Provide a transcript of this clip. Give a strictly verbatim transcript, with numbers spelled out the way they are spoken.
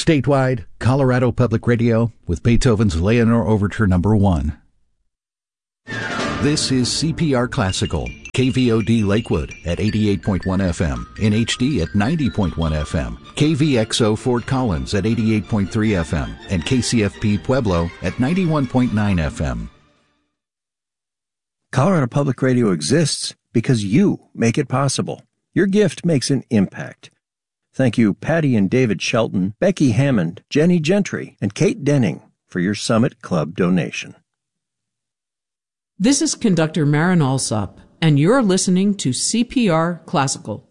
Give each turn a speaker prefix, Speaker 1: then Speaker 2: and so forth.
Speaker 1: Statewide, Colorado Public Radio with Beethoven's Leonore Overture Number One. This is C P R Classical, K V O D Lakewood at eighty-eight point one F M, in H D at ninety point one F M, K V X O Fort Collins at eighty-eight point three F M, and K C F P Pueblo at ninety-one point nine F M.
Speaker 2: Colorado Public Radio exists because you make it possible. Your gift makes an impact. Thank you, Patty and David Shelton, Becky Hammond, Jenny Gentry, and Kate Denning for your Summit Club donation.
Speaker 3: This is conductor Marin Alsop, and you're listening to C P R Classical.